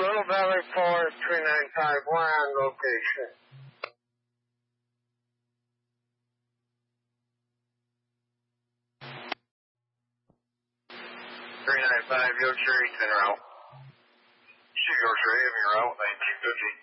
Little Valley Forest 395, we're on location. 395, Yorkshire East en route. 2 Yorkshire, have your route, 1950.